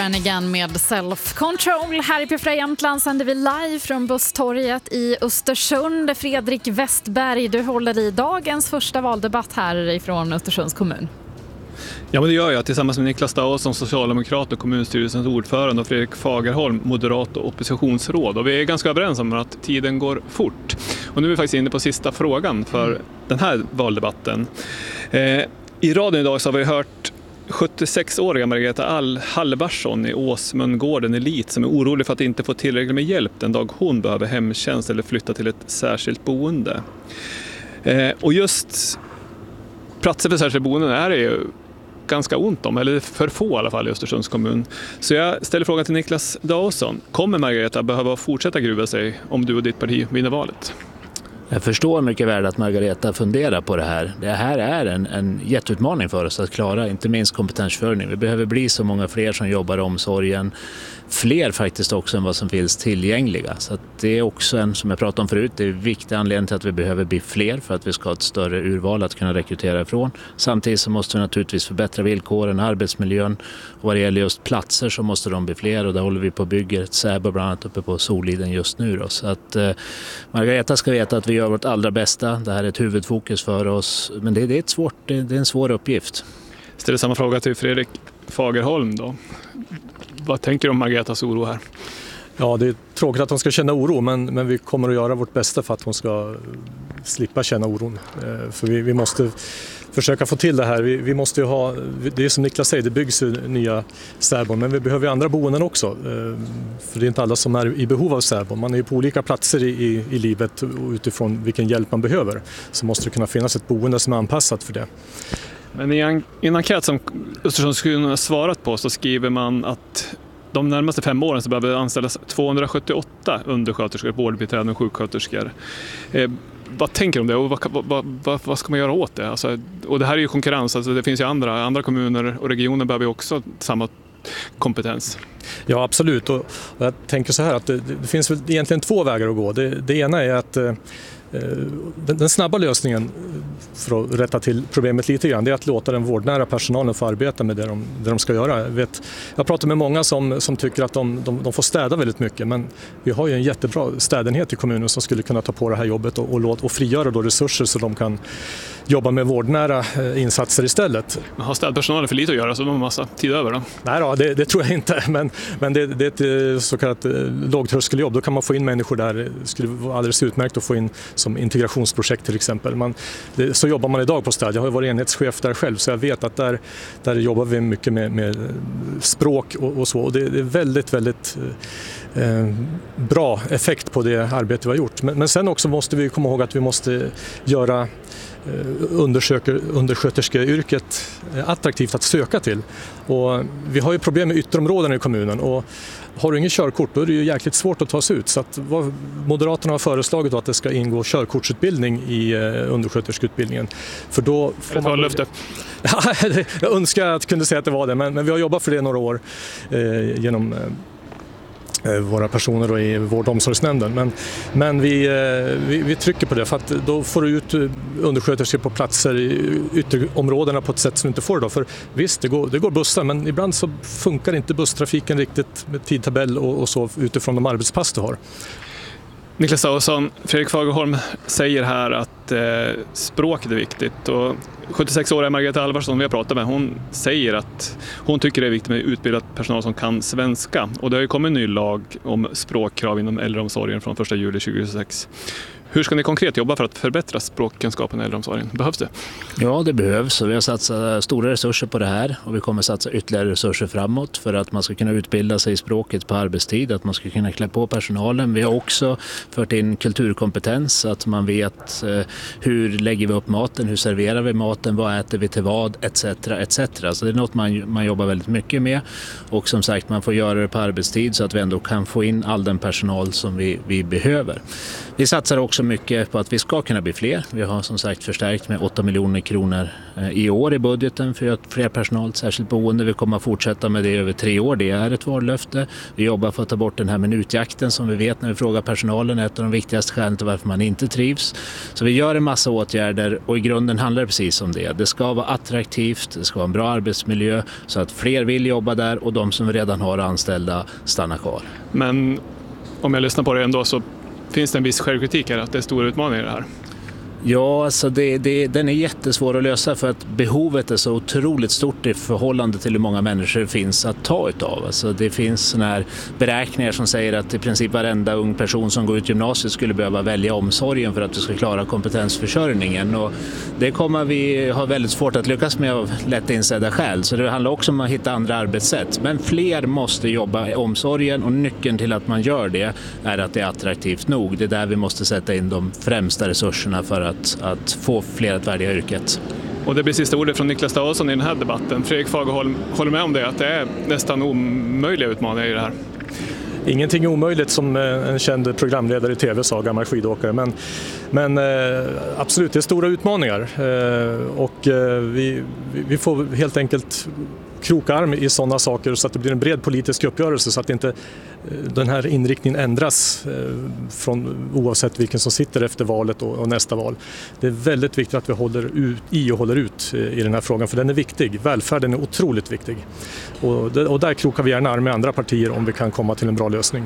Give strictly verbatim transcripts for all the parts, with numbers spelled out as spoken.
Igen med Self Control. Här i P fyra Jämtland sänder vi live från Busstorget i Östersund. Fredrik Westberg, du håller i dagens första valdebatt här ifrån Östersunds kommun. Ja, men det gör jag tillsammans med Niklas Dausson, socialdemokrat och kommunstyrelsens ordförande, och Fredrik Fagerholm, moderat och oppositionsråd. Och vi är ganska överens om att tiden går fort. Och nu är vi faktiskt inne på sista frågan för mm. den här valdebatten. Eh, I radion idag så har vi hört sjuttiosex-åriga Margareta All Hallvarsson i Åsmöngården Elit som är orolig för att inte få tillräckligt med hjälp den dag hon behöver hemtjänst eller flytta till ett särskilt boende. Eh, och just platser för särskilt boende är det ju ganska ont om, eller för få i alla fall i Östersunds kommun. Så jag ställer frågan till Niklas Dausson. Kommer Margareta behöva fortsätta gruva sig om du och ditt parti vinner valet? Jag förstår mycket väl att Margareta funderar på det här. Det här är en, en jätteutmaning för oss att klara, inte minst kompetensförsörjning. Vi behöver bli så många fler som jobbar i omsorgen. Fler faktiskt också än vad som finns tillgängliga. Så att det är också en, som jag pratade om förut, det är en viktig anledning till att vi behöver bli fler för att vi ska ha ett större urval att kunna rekrytera ifrån. Samtidigt så måste vi naturligtvis förbättra villkoren, arbetsmiljön, och vad det gäller just platser så måste de bli fler, och där håller vi på att bygga ett Säbo bland annat uppe på Soliden just nu då. Så att eh, Margareta ska veta att vi gör vårt allra bästa. Det här är ett huvudfokus för oss, men det, det är ett svårt, det, det är en svår uppgift. Ställer samma fråga till Fredrik Fagerholm då. Vad tänker du om Margaretas oro här? Ja, det är tråkigt att hon ska känna oro, men, men vi kommer att göra vårt bästa för att hon ska slippa känna oron. Eh, för vi, vi måste försöka få till det här. Vi, vi måste ju ha, det är som Niklas säger, det byggs ju nya särbon, men vi behöver ju andra boenden också. Eh, för det är inte alla som är i behov av särbon. Man är ju på olika platser i, i, i livet, och utifrån vilken hjälp man behöver så måste det kunna finnas ett boende som är anpassat för det. Men i en, i en enkät som Östersunds kommun har svarat på så skriver man att de närmaste fem åren så behöver anställas tvåhundrasjuttioåtta undersköterskor, vårdbiträden och sjuksköterskor. Eh, vad tänker du om det och vad, vad, vad, vad ska man göra åt det? Alltså, och det här är ju konkurrens, alltså det finns ju andra, andra kommuner och regioner behöver ju också samma kompetens. Ja, absolut. Och, och jag tänker så här att det, det finns väl egentligen två vägar att gå. Det, det ena är att eh, Den, den snabba lösningen för att rätta till problemet lite grann, det är att låta den vårdnära personalen få arbeta med det de, det de ska göra. Jag, vet, jag pratar med många som, som tycker att de, de, de får städa väldigt mycket, men vi har ju en jättebra städenhet i kommunen som skulle kunna ta på det här jobbet och, och, låt, och frigöra då resurser så de kan jobba med vårdnära insatser istället. Men har städpersonalen för lite att göra så de har en massa tid över då? Nej då, det, det tror jag inte, men, men det, det är ett så kallat lågtröskeljobb. Då kan man få in människor där. Det skulle vara alldeles utmärkt att få in som integrationsprojekt till exempel. Man, det, så jobbar man idag på städ. Jag har varit enhetschef där själv, så jag vet att där, där jobbar vi mycket med, med språk och, och så. Och det, det är väldigt, väldigt eh, bra effekt på det arbete vi har gjort. Men, men sen också måste vi komma ihåg att vi måste göra undersköterskeyrket attraktivt att söka till. Och vi har ju problem med ytterområden i kommunen, och har du ingen körkort då är det ju jäkligt svårt att ta sig ut. Så att vad Moderaterna har föreslagit att det ska ingå körkortsutbildning i undersköterskeutbildningen. För då får man... löfte. Jag önskar att jag kunde säga att det var det, men, men vi har jobbat för det några år eh, genom... Eh, våra personer då i vård- och omsorgsnämnden. Men, men vi, vi, vi trycker på det, för att då får du ut undersköterskor på platser i ytterområdena på ett sätt som inte får det då. För visst, det går, det går bussar, men ibland så funkar inte busstrafiken riktigt med tidtabell och, och så utifrån de arbetspass du har. Niklas Dausson, Fredrik Fagerholm säger här att eh, språket är viktigt, och sjuttiosex-åriga Margareta Hallvarsson vi har pratat med, hon säger att hon tycker det är viktigt med utbildad personal som kan svenska, och det har ju kommit en ny lag om språkkrav inom äldreomsorgen från första juli tjugohundrasex. Hur ska ni konkret jobba för att förbättra språkkunskapen i äldreomsorgen? Behövs det? Ja, det behövs, och vi har satsat stora resurser på det här, och vi kommer satsa ytterligare resurser framåt för att man ska kunna utbilda sig i språket på arbetstid, att man ska kunna klä på personalen. Vi har också fört in kulturkompetens, så att man vet eh, hur lägger vi upp maten, hur serverar vi maten, vad äter vi till vad, et cetera et cetera. Så det är något man, man jobbar väldigt mycket med, och som sagt man får göra det på arbetstid så att vi ändå kan få in all den personal som vi, vi behöver. Vi satsar också också mycket på att vi ska kunna bli fler. Vi har som sagt förstärkt med åtta miljoner kronor i år i budgeten för att fler personal, särskilt boende. Vi kommer att fortsätta med det över tre år. Det är ett vallöfte. Vi jobbar för att ta bort den här minutjakten som vi vet när vi frågar personalen är ett av de viktigaste skälen till varför man inte trivs. Så vi gör en massa åtgärder och i grunden handlar det precis om det. Det ska vara attraktivt, det ska vara en bra arbetsmiljö så att fler vill jobba där och de som redan har anställda stannar kvar. Men om jag lyssnar på det ändå så finns det en viss självkritik här att det är stora utmaningar i det här. Ja, alltså det, det, den är jättesvår att lösa för att behovet är så otroligt stort i förhållande till hur många människor det finns att ta utav. Alltså det finns såna här beräkningar som säger att i princip varenda ung person som går ut gymnasiet skulle behöva välja omsorgen för att vi ska klara kompetensförsörjningen. Och det kommer vi ha väldigt svårt att lyckas med av lätt insedda skäl. Så det handlar också om att hitta andra arbetssätt. Men fler måste jobba i omsorgen och nyckeln till att man gör det är att det är attraktivt nog. Det är där vi måste sätta in de främsta resurserna för att Att, att få fler att välja yrket. Och det blir sista ordet från Niklas Dahlsson i den här debatten. Fredrik Fagerholm håller med om det, att det är nästan omöjliga utmaningar i det här. Ingenting är omöjligt som en känd programledare i tv sa, gammal skidåkare. Men, men absolut, det är stora utmaningar. Och vi, vi får helt enkelt kroka arm i sådana saker så att det blir en bred politisk uppgörelse så att inte den här inriktningen ändras från, oavsett vilken som sitter efter valet och, och nästa val. Det är väldigt viktigt att vi håller ut, i och håller ut i den här frågan för den är viktig. Välfärden är otroligt viktig. Och, och där krokar vi gärna arm med andra partier om vi kan komma till en bra lösning.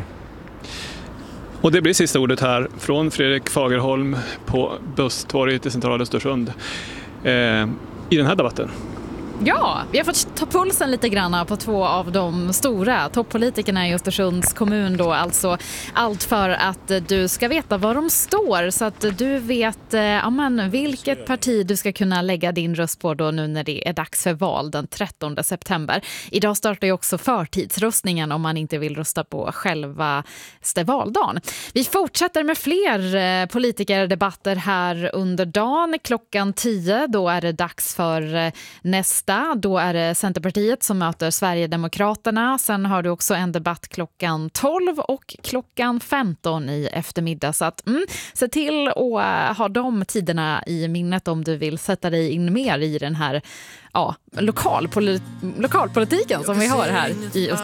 Och det blir sista ordet här från Fredrik Fagerholm på Busstorget i centrala Östersund eh, i den här debatten. Ja, vi har fått ta pulsen lite grann på två av de stora toppolitikerna i Östersunds kommun då, alltså allt för att du ska veta var de står så att du vet ja, men, vilket parti du ska kunna lägga din röst på då nu när det är dags för val den trettonde september. Idag startar ju också förtidsröstningen om man inte vill rösta på själva valdagen. Vi fortsätter med fler politikerdebatter här under dagen. Klockan tio då är det dags för nästa. Då är det Centerpartiet som möter Sverigedemokraterna. Sen har du också en debatt klockan tolv och klockan femton i eftermiddag. Så att, mm, se till att ha de tiderna i minnet om du vill sätta dig in mer i den här ja, lokalpolit- lokalpolitiken som vi har här i Östersund.